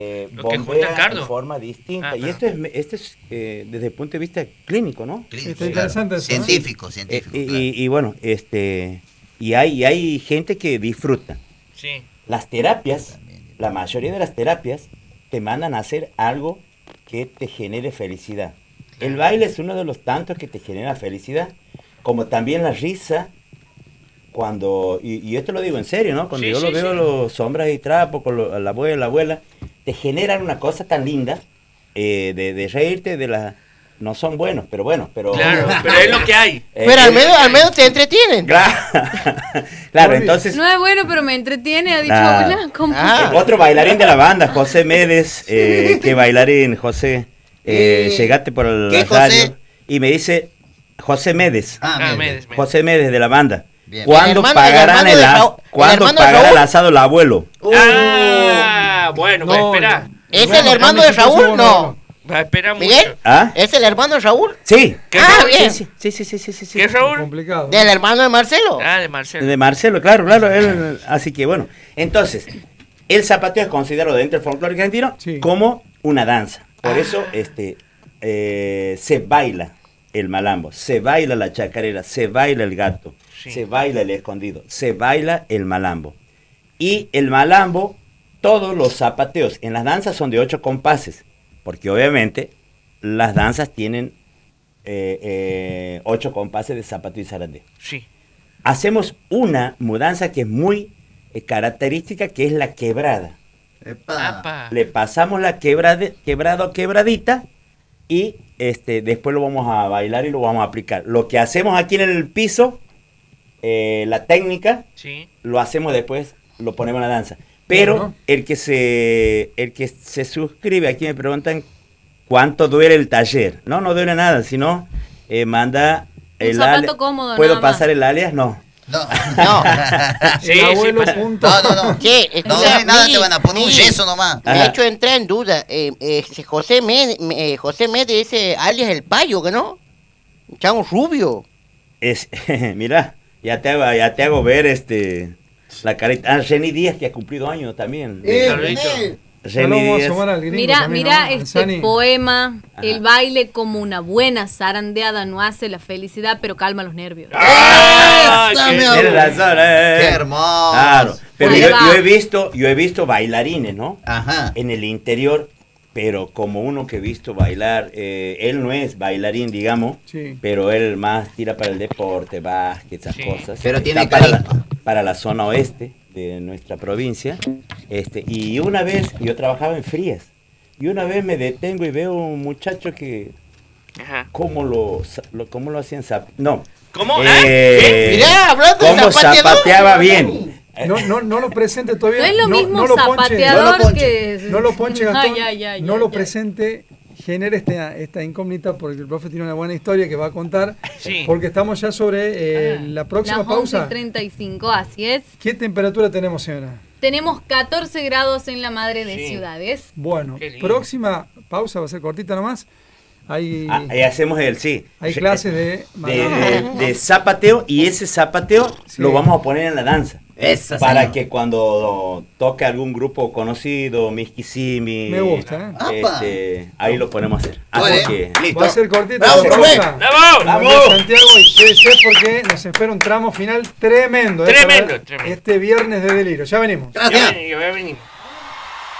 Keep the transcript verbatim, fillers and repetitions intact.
eh, Lo que bombea junta cardo. de forma distinta. Ah, y claro. esto es, esto es eh, desde el punto de vista clínico, ¿no? Clínico, Está interesante eso, ¿no? Científico, Eh, científico. y, claro. y- y bueno, este, y hay, y hay gente que disfruta. Sí. Las terapias, la mayoría de las terapias, te mandan a hacer algo que te genere felicidad. El baile es uno de los tantos que te genera felicidad, como también la risa, cuando, y, y esto lo digo en serio, ¿no? Cuando Sí, yo sí, lo veo sí. los sombras y trapos, con lo- la abuela, la abuela, te generan una cosa tan linda, eh, de, de reírte de la... No son buenos, pero bueno, pero... Claro, pero es lo que hay. Eh, Pero al eh, menos, al menos te entretienen. Claro, claro, entonces... No es bueno, pero me entretiene, ha dicho Ah. abuela. ¿Cómo? Ah. Eh, Otro bailarín de la banda, José Méndez, eh, ¿qué bailarín, José? Eh, Eh, llegaste por el ¿qué radio José? y me dice, José Méndez, Ah, Ah, bien, Méndez, bien. Méndez. José Méndez de la banda. Bien. ¿Cuándo El hermano- pagarán el hermano el, de as- Raúl- el ¿cuándo hermano de pagará Raúl? el asado el abuelo? Ah, bueno, va a No, esperar. ¿Es Bueno, el hermano acá de me supuso, Raúl? bueno, No. Va a esperar mucho. ¿Miguel? ¿Ah? ¿Es el hermano de Raúl? Sí. ¿Qué Ah, Raúl? bien. Sí, sí, sí, sí, sí, sí, sí. ¿Qué Raúl? complicado. ¿Del hermano de Marcelo? Ah, de Marcelo. De Marcelo, claro, claro. él- así que bueno, entonces, el zapateo es considerado dentro del folclore argentino Sí. como una danza. Por Ah. eso este, eh, se baila el malambo, se baila la chacarera, se baila el gato, Sí. se baila el escondido, se baila el malambo. Y el malambo, todos los zapateos en las danzas son de ocho compases, porque obviamente las danzas tienen eh, eh, ocho compases de zapateo y zarandeo. Sí. Hacemos una mudanza que es muy eh, característica, que es la quebrada. Epa. Apa. Le pasamos la quebrade, quebrado quebradita y este, después lo vamos a bailar y lo vamos a aplicar. Lo que hacemos aquí en el piso, eh, la técnica, Sí. lo hacemos después, lo ponemos en la danza. Pero Bueno. el que se el que se suscribe, aquí me preguntan cuánto duele el taller. No, no duele nada, sino eh, manda Un el zapato alias. cómodo, ¿Puedo nada más. pasar el alias? No. No. No. Sí, El sí, abuelo pasa. punto. No, no, no. ¿Qué? No, Escucha, de nada mi- te van a poner un mi- yeso nomás. De Ajá. hecho, entré en duda. Eh, eh, José Méndez, eh, José Méndez dice alias el payo, ¿que no? Chavo rubio. Es, mira, ya te hago, ya te hago ver este la carita. Ah, Jenny Díaz, que ha cumplido años también. Eh, Carlito. eh. Ya lo Jenny vamos a Díaz. sumar al gringo Mira, también, mira ¿no? este Sani. poema. Ajá. El baile como una buena zarandeada no hace la felicidad, pero calma los nervios. Ah, Esa, qué- mi Tienes razón, eh. Qué hermoso. Claro, pero Ahí yo, va. yo he visto, yo he visto bailarines, ¿no? Ajá. En el interior, pero como uno que he visto bailar, eh, él no es bailarín, digamos, Sí. pero él más tira para el deporte, básquet, esas Sí. cosas. Pero Está tiene para la, carisma. para la zona oeste de nuestra provincia. Este, y una vez, yo trabajaba en Frías, y una vez me detengo y veo un muchacho que, Ajá. ¿cómo lo, sa- lo, cómo lo hacían? zap- No. ¿Cómo? Eh, Mirá, hablando de ¿Cómo zapateador. zapateaba bien? No, no, no lo presente todavía. No es lo mismo lo ponche, zapateador no lo ponche. que... No lo ponche, Gastón. Ay, ay, ay, no ay, lo ay. presente. Genera esta, esta incógnita porque el profe tiene una buena historia que va a contar. Sí. Porque estamos ya sobre eh, Ah, la próxima las pausa. once y treinta y cinco, así es. ¿Qué temperatura tenemos, señora? Tenemos catorce grados en la madre de Sí. ciudades. Bueno, Qué lindo. próxima pausa, va a ser cortita nomás. Hay, Ah, ahí hacemos el sí. hay Re- clases de... de, de- de zapateo, y ese zapateo Sí. lo vamos a poner en la danza. Esa, Para señor. que cuando toque algún grupo conocido, Miskisimi, Me gusta, ¿eh? este, ahí lo ponemos a hacer. Así Bueno, que, listo. Va a ser cortita. Bravo, la profe. pausa. ¡Bravo! Como ¡Vamos! dice Santiago, y quédese porque nos espera un tramo final tremendo. ¿eh? Tremendo, Para tremendo. Este viernes de delirio. Ya venimos. Ya Gracias. ven- ya venimos.